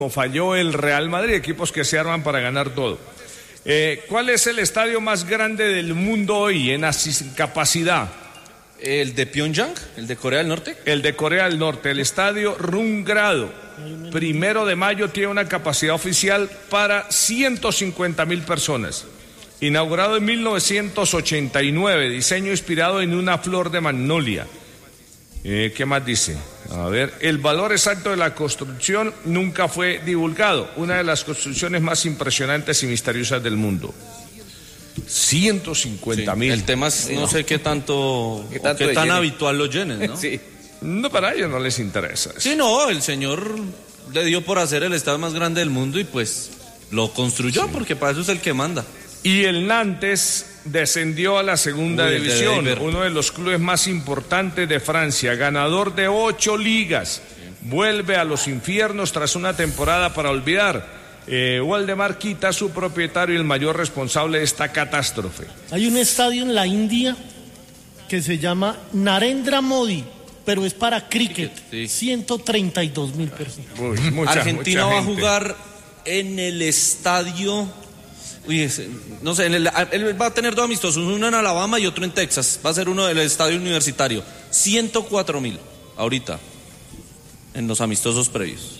falló el Real Madrid, equipos que se arman para ganar todo. ¿Cuál es el estadio más grande del mundo hoy en capacidad? ¿El de Pyongyang? ¿El de Corea del Norte? El de Corea del Norte, el estadio Rungrado. 1 de mayo tiene una capacidad oficial para 150.000 personas. Inaugurado en 1989, diseño inspirado en una flor de magnolia. ¿Qué más dice? A ver, el valor exacto de la construcción nunca fue divulgado. Una de las construcciones más impresionantes y misteriosas del mundo. 150.000. Sí, el tema es, no sé qué tan habitual lo llenen, ¿no? Sí. No, para ellos no les interesa eso. Sí, no, el señor le dio por hacer el estadio más grande del mundo y pues lo construyó, sí, porque para eso es el que manda. Y el Nantes descendió a la segunda división, uno de los clubes más importantes de Francia, ganador de 8 ligas, vuelve a los infiernos tras una temporada para olvidar. Waldemar Kita, su propietario y el mayor responsable de esta catástrofe. Hay un estadio en la India que se llama Narendra Modi, pero es para cricket, sí. 132.000 personas. Argentina va a jugar en el estadio... no sé, él va a tener dos amistosos, uno en Alabama y otro en Texas. Va a ser uno del estadio universitario. 104.000 ahorita en los amistosos previos.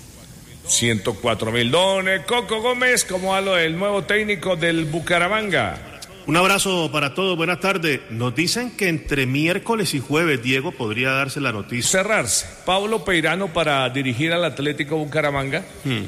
104.000. Don Coco Gómez, ¿cómo va lo del nuevo técnico del Bucaramanga? Un abrazo para todos, buenas tardes. Nos dicen que entre miércoles y jueves, Diego, podría darse la noticia. Cerrarse. Pablo Peirano para dirigir al Atlético Bucaramanga.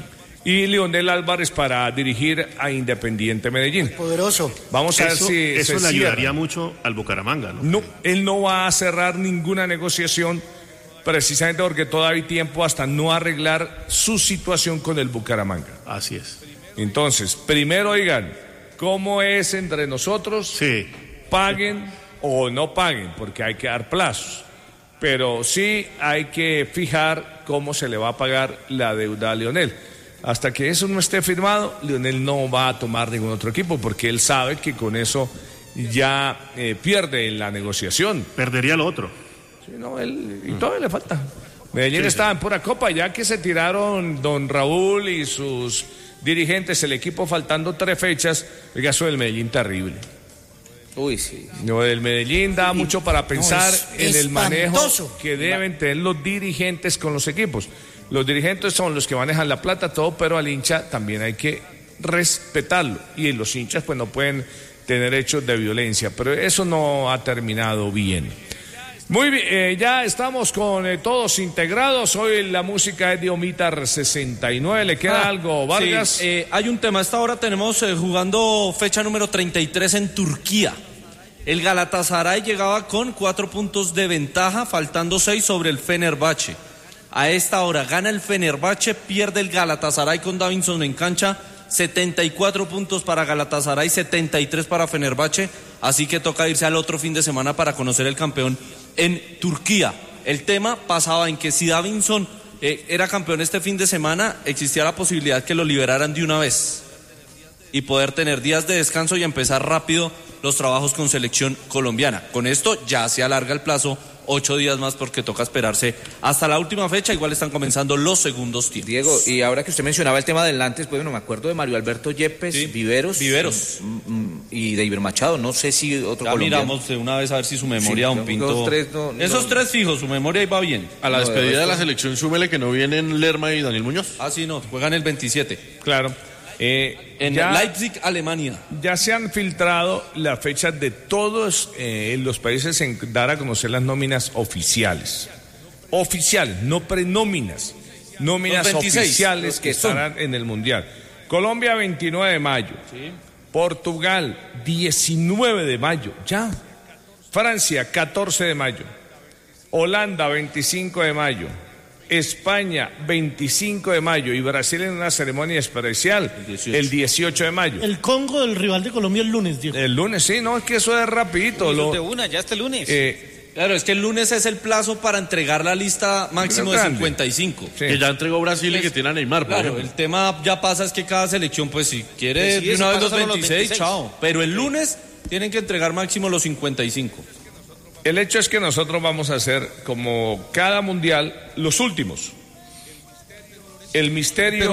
Y Leonel Álvarez para dirigir a Independiente Medellín. Poderoso. Vamos a ver si eso le ayudaría mucho al Bucaramanga, ¿no? No, él no va a cerrar ninguna negociación, precisamente porque todavía hay tiempo hasta no arreglar su situación con el Bucaramanga. Así es. Entonces, primero oigan, ¿cómo es entre nosotros? Sí. Paguen o no paguen, porque hay que dar plazos. Pero sí hay que fijar cómo se le va a pagar la deuda a Leonel. Hasta que eso no esté firmado, Leonel no va a tomar ningún otro equipo, porque él sabe que con eso ya pierde en la negociación. Perdería lo otro. Sí, no, y todavía le falta. Medellín estaba en pura copa, ya que se tiraron don Raúl y sus dirigentes, el equipo faltando 3 fechas, el caso del Medellín terrible. Uy, sí. No, el Medellín da mucho para pensar en el manejo que deben tener los dirigentes con los equipos. Los dirigentes son los que manejan la plata, todo, pero al hincha también hay que respetarlo. Y los hinchas pues no pueden tener hechos de violencia, pero eso no ha terminado bien. Muy bien, ya estamos con todos integrados. Hoy la música es de Omitar 69. ¿Le queda algo, Vargas? Sí, hay un tema. A esta hora tenemos jugando fecha número 33 en Turquía. El Galatasaray llegaba con 4 puntos de ventaja, faltando 6 sobre el Fenerbahce. A esta hora gana el Fenerbahce, pierde el Galatasaray con Davinson en cancha. 74 puntos para Galatasaray, 73 para Fenerbahce. Así que toca irse al otro fin de semana para conocer el campeón en Turquía. El tema pasaba en que si Davinson era campeón este fin de semana, existía la posibilidad que lo liberaran de una vez y poder tener días de descanso y empezar rápido los trabajos con selección colombiana. Con esto ya se alarga el plazo 8 días más porque toca esperarse hasta la última fecha. Igual están comenzando los segundos tiempos. Diego, y ahora que usted mencionaba el tema del Nantes, pues bueno, me acuerdo de Mario Alberto Yepes, sí. Viveros y de Iber Machado, no sé si otro ya colombiano. Miramos de una vez a ver si su memoria, sí, don Pinto. Esos 3 fijos, su memoria iba bien. A la despedida de la selección, súmele que no vienen Lerma y Daniel Muñoz. Ah, sí, no, juegan el 27. Claro. En Leipzig, Alemania. Ya se han filtrado las fechas de todos los países en dar a conocer las nóminas oficiales. Oficiales, no prenóminas. Nóminas 26, oficiales que estarán en el Mundial. Colombia, 29 de mayo. Sí. Portugal, 19 de mayo. Ya. Francia, 14 de mayo. Holanda, 25 de mayo. España, 25 de mayo, y Brasil en una ceremonia especial, el 18 de mayo. El Congo del rival de Colombia el lunes, Diego. El lunes, sí, no, es que eso es rapidito. Ya este lunes. Claro, es que el lunes es el plazo para entregar la lista máximo de 55. Sí. Que ya entregó Brasil y que tiene a Neymar. Claro, el tema ya pasa es que cada selección, pues si quiere de una vez los 26, chao. Pero el lunes tienen que entregar máximo los 55. El hecho es que nosotros vamos a hacer, como cada mundial, los últimos. El misterio